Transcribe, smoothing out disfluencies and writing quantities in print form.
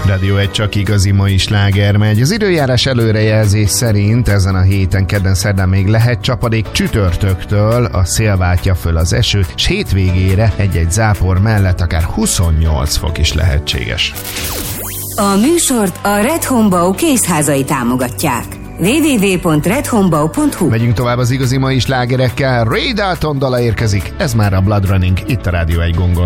Rádió 1 csak igazi mai sláger megy. Az időjárás előrejelzés szerint ezen a héten, kedden, szerdán még lehet csapadék, csütörtöktől a szél váltja föl az esőt, és hétvégére egy-egy zápor mellett akár 28 fok is lehetséges. A műsort a Red Homebau kézházai támogatják. www.redhomebau.hu. Megyünk tovább az igazi mai slágerekkel. Ray Dalton dala érkezik, ez már a Blood Running, itt a Rádió 1 gongon.